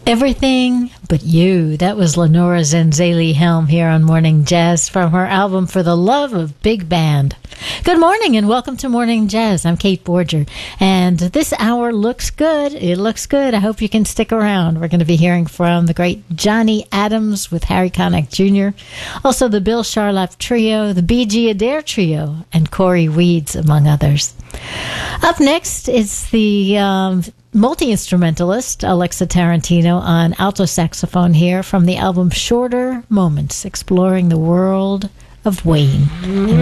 Everything But You. That was Lenora Zenzali Helm here on Morning Jazz from her album For the Love of Big Band. Good morning and welcome to Morning Jazz. I'm Kate Borger, and this hour looks good. It looks good. I hope you can stick around. We're going to be hearing from the great Johnny Adams with Harry Connick Jr., also the Bill Charlap Trio, the B.G. Adair Trio, and Corey Weeds, among others. Up next is the multi-instrumentalist Alexa Tarantino on alto saxophone here from the album Shorter Moments, exploring the world of Wayne.